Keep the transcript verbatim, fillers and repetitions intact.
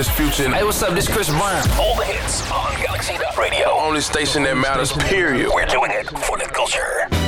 this Future. Hey, what's up? This Chris Brown. All the hits on Galaxy Radio. The only station that matters, period. We're doing it for the culture.